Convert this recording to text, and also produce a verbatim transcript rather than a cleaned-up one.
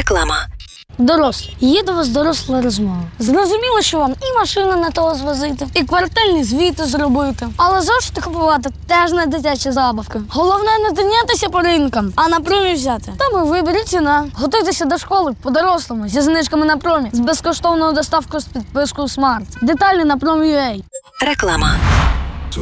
Реклама. Дорослі, є до вас доросла розмова. Зрозуміло, що вам і машину не того звозити, і квартальні звіти зробити. Але зошити купувати теж не дитячі забавки. Головне не тинятися по ринкам, а на промі взяти. Там і вибір, і ціна. Готуйтеся до школи по-дорослому, зі знижками на промі, з безкоштовною доставкою з підпискою Смарт. Деталі на промі.ua. Реклама.